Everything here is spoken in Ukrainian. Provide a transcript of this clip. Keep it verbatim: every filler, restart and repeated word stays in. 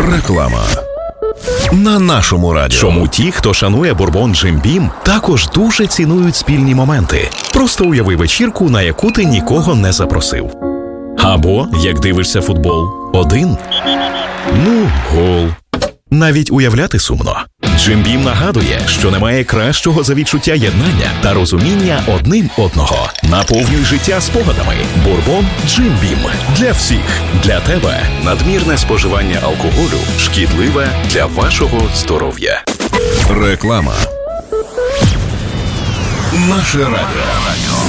Реклама. На нашому радіо. Чому ті, хто шанує бурбон Jim Beam, також дуже цінують спільні моменти. Просто уяви вечірку, на яку ти нікого не запросив. Або, як дивишся футбол, один. Ну, гол. Навіть уявляти сумно. Jim Beam нагадує, що немає кращого за відчуття єднання та розуміння одним одного. Наповнюй життя спогадами. Бурбон Jim Beam. Для всіх. Для тебе. Надмірне споживання алкоголю шкідливе для вашого здоров'я. Реклама. Наше радіо.